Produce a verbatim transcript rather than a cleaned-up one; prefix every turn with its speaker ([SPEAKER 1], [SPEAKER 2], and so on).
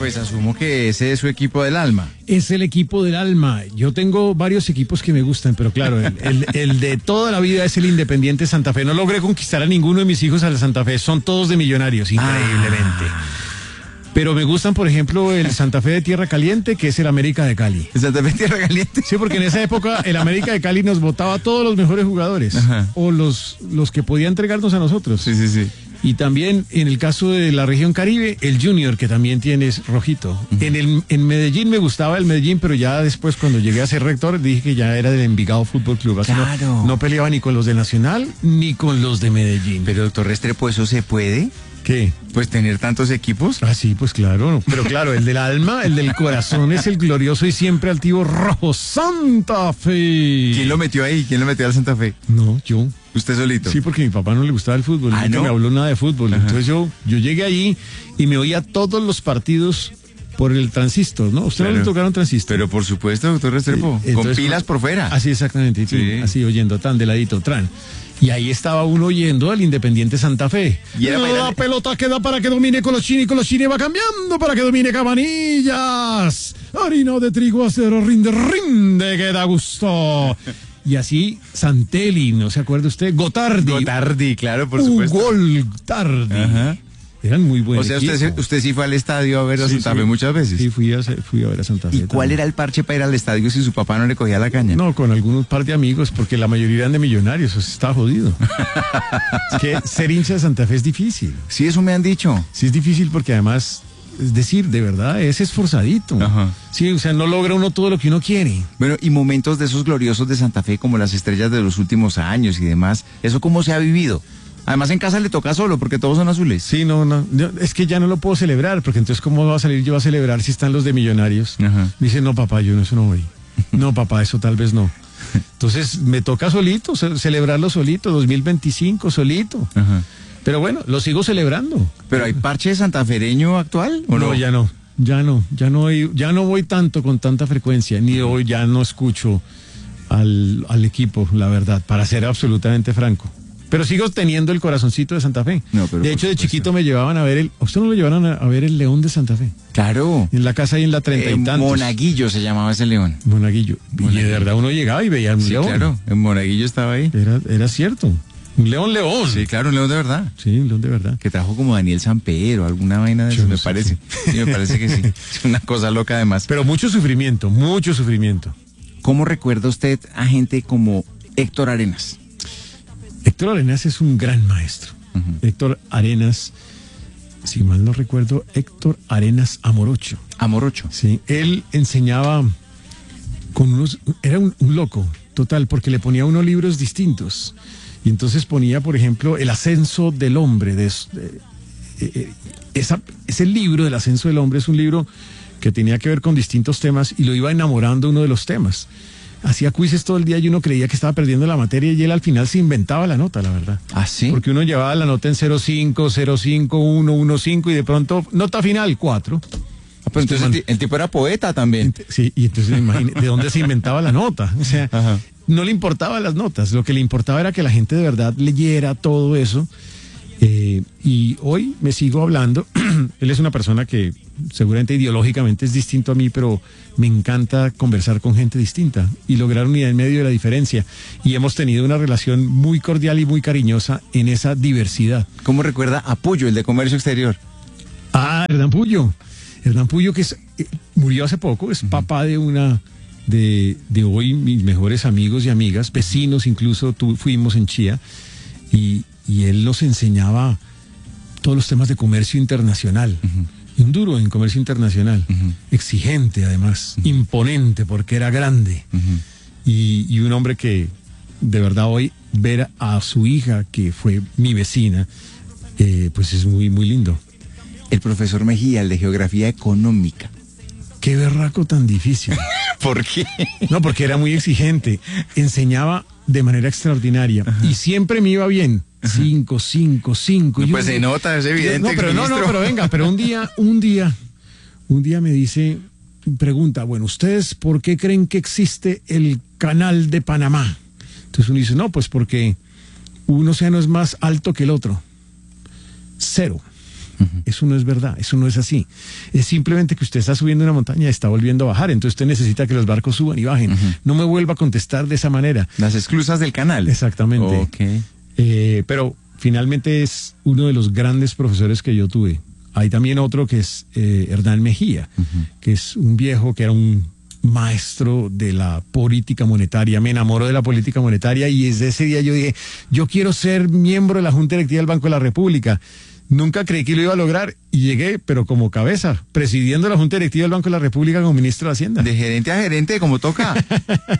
[SPEAKER 1] Pues asumo que ese es su equipo del alma.
[SPEAKER 2] Es el equipo del alma. Yo tengo varios equipos que me gustan, pero claro, el, el, el de toda la vida es el Independiente Santa Fe. No logré conquistar a ninguno de mis hijos al Santa Fe. Son todos de Millonarios, increíblemente. Ah. Pero me gustan, por ejemplo, el Santa Fe de Tierra Caliente, que es el América de Cali.
[SPEAKER 1] ¿El Santa Fe de Tierra Caliente?
[SPEAKER 2] Sí, porque en esa época el América de Cali nos botaba a todos los mejores jugadores. Ajá. O los, los que podía entregarnos a nosotros.
[SPEAKER 1] Sí, sí, sí.
[SPEAKER 2] Y también, en el caso de la región Caribe, el Junior, que también tiene rojito. Uh-huh. En el en Medellín me gustaba el Medellín, pero ya después, cuando llegué a ser rector, dije que ya era del Envigado Fútbol Club. Así
[SPEAKER 1] claro.
[SPEAKER 2] no, no peleaba ni con los de Nacional, ni con los de Medellín.
[SPEAKER 1] Pero, doctor Restrepo, ¿eso se puede?
[SPEAKER 2] ¿Qué?
[SPEAKER 1] Pues tener tantos equipos.
[SPEAKER 2] Ah, sí, pues claro. Pero claro, el del alma, el del corazón es el glorioso y siempre altivo Rojo Santa Fe.
[SPEAKER 1] ¿Quién lo metió ahí? ¿Quién lo metió al Santa Fe?
[SPEAKER 2] No, yo.
[SPEAKER 1] ¿Usted solito?
[SPEAKER 2] Sí, porque a mi papá no le gustaba el fútbol.
[SPEAKER 1] Ah,
[SPEAKER 2] nunca
[SPEAKER 1] ¿no?
[SPEAKER 2] me habló nada de fútbol. Ajá. Entonces yo, yo llegué allí y me oía todos los partidos por el transistor, ¿no? ¿Usted claro. no le tocaron transistor?
[SPEAKER 1] Pero por supuesto, doctor Restrepo. Sí, entonces, con pilas por fuera.
[SPEAKER 2] Así exactamente. Sí. Así oyendo tan de ladito, tran. Y ahí estaba uno oyendo al Independiente Santa Fe.
[SPEAKER 1] Y era
[SPEAKER 2] la
[SPEAKER 1] para...
[SPEAKER 2] pelota queda para que domine Colochini, Colochini va cambiando para que domine Cabanillas. Harina de trigo acero, rinde, rinde, que da gusto. Y así Santelli, ¿no se acuerda usted? Gotardi.
[SPEAKER 1] Gotardi, claro, por supuesto.
[SPEAKER 2] Gol Tardi. Ajá. Eran muy buenos.
[SPEAKER 1] O sea, usted, usted sí fue al estadio a ver a sí, Santa sí. Fe muchas veces.
[SPEAKER 2] Sí, fui a, fui a ver a Santa Fe.
[SPEAKER 1] ¿Y cuál también. Era el parche para ir al estadio si su papá no le cogía la caña?
[SPEAKER 2] No, con algunos par de amigos, porque la mayoría eran de Millonarios, o sea, estaba jodido. Es que ser hincha de Santa Fe es difícil.
[SPEAKER 1] Sí, eso me han dicho.
[SPEAKER 2] Sí, es difícil porque además, es decir, de verdad, es esforzadito. Ajá. Sí, o sea, no logra uno todo lo que uno quiere.
[SPEAKER 1] Bueno, y momentos de esos gloriosos de Santa Fe, como las estrellas de los últimos años y demás, ¿eso cómo se ha vivido? Además en casa le toca solo porque todos son azules.
[SPEAKER 2] Sí, no, no, es que ya no lo puedo celebrar, porque entonces ¿cómo va a salir yo a celebrar si están los de Millonarios? Ajá. Dice, no papá, yo no, eso no voy. No papá, eso tal vez no. Entonces me toca solito, celebrarlo solito, dos mil veinticinco solito. Ajá. Pero bueno, lo sigo celebrando.
[SPEAKER 1] ¿Pero hay parche santafereño actual o no?
[SPEAKER 2] No, ya no, ya no, ya no, ya no voy tanto con tanta frecuencia, ni hoy ya no escucho al, al equipo, la verdad, para ser absolutamente franco. Pero sigo teniendo el corazoncito de Santa Fe. No, pero de hecho, de chiquito me llevaban a ver el... ¿A usted no lo llevaron a, a ver el León de Santa Fe?
[SPEAKER 1] Claro.
[SPEAKER 2] En la casa ahí en la treinta
[SPEAKER 1] eh,
[SPEAKER 2] y tantos.
[SPEAKER 1] Monaguillo se llamaba ese león.
[SPEAKER 2] Monaguillo. Monaguillo. Y de verdad uno llegaba y veía un
[SPEAKER 1] sí,
[SPEAKER 2] león.
[SPEAKER 1] Claro, en Monaguillo estaba ahí.
[SPEAKER 2] Era, era cierto. Un león león.
[SPEAKER 1] Sí, claro, un león de verdad.
[SPEAKER 2] Sí, un león de verdad.
[SPEAKER 1] Que trajo como Daniel Samper o alguna vaina de eso, me parece. Sí, me parece que sí. Es una cosa loca además.
[SPEAKER 2] Pero mucho sufrimiento, mucho sufrimiento.
[SPEAKER 1] ¿Cómo recuerda usted a gente como Héctor Arenas?
[SPEAKER 2] Héctor Arenas es un gran maestro. Uh-huh. Héctor Arenas, si mal no recuerdo, Héctor Arenas Amorocho.
[SPEAKER 1] Amorocho.
[SPEAKER 2] Sí, él enseñaba con unos, era un, un loco total, porque le ponía unos libros distintos. Y entonces ponía, por ejemplo, El ascenso del hombre. De, de, de, esa, ese libro del ascenso del hombre es un libro que tenía que ver con distintos temas y lo iba enamorando uno de los temas. Hacía quizzes todo el día y uno creía que estaba perdiendo la materia y él al final se inventaba la nota, la verdad.
[SPEAKER 1] ¿Ah, sí?
[SPEAKER 2] Porque uno llevaba la nota en cero cinco, cero cinco, uno, uno cinco y de pronto, nota final, cuatro.
[SPEAKER 1] Ah, pues entonces el, el tipo era poeta también.
[SPEAKER 2] Sí, y entonces imagínate, ¿de dónde se inventaba la nota? O sea, ajá. No le importaban las notas, lo que le importaba era que la gente de verdad leyera todo eso. Eh, y hoy me sigo hablando, él es una persona que seguramente ideológicamente es distinto a mí, pero me encanta conversar con gente distinta y lograr unidad en medio de la diferencia. Y hemos tenido una relación muy cordial y muy cariñosa en esa diversidad.
[SPEAKER 1] ¿Cómo recuerda a Puyo, el de Comercio Exterior?
[SPEAKER 2] Ah, Hernán Puyo. Hernán Puyo, que es, eh, murió hace poco, es uh-huh. papá de una... De, de hoy mis mejores amigos y amigas, vecinos incluso, tu, fuimos en Chía, y, y él nos enseñaba todos los temas de comercio internacional. Uh-huh. Y un duro en comercio internacional, uh-huh. exigente además, uh-huh. imponente porque era grande. Uh-huh. Y, y un hombre que de verdad hoy ver a su hija, que fue mi vecina, eh, pues es muy, muy lindo.
[SPEAKER 1] El profesor Mejía, el de Geografía Económica.
[SPEAKER 2] Qué berraco tan difícil.
[SPEAKER 1] ¿Por qué?
[SPEAKER 2] No, porque era muy exigente. Enseñaba de manera extraordinaria. Ajá. Y siempre me iba bien. Ajá. Cinco, cinco, cinco.
[SPEAKER 1] No, pues yo, se nota, es evidente.
[SPEAKER 2] No, pero no, no, pero venga, pero un día, un día, un día me dice, pregunta, bueno, ¿ustedes por qué creen que existe el canal de Panamá? Entonces uno dice, no, pues porque un océano es más alto que el otro. Cero. Uh-huh. Eso no es verdad, eso no es así. Es simplemente que usted está subiendo una montaña y está volviendo a bajar, entonces usted necesita que los barcos suban y bajen. Uh-huh. No me vuelva a contestar de esa manera.
[SPEAKER 1] Las esclusas del canal.
[SPEAKER 2] Exactamente.
[SPEAKER 1] Okay.
[SPEAKER 2] Eh, pero finalmente es uno de los grandes profesores que yo tuve. Hay también otro que es eh, Hernán Mejía, uh-huh. que es un viejo que era un maestro de la política monetaria. Me enamoró de la política monetaria y desde ese día yo dije, yo quiero ser miembro de la Junta Directiva del Banco de la República. Nunca creí que lo iba a lograr y llegué, pero como cabeza, presidiendo la Junta Directiva del Banco de la República como ministro de Hacienda.
[SPEAKER 1] De gerente a gerente, como toca.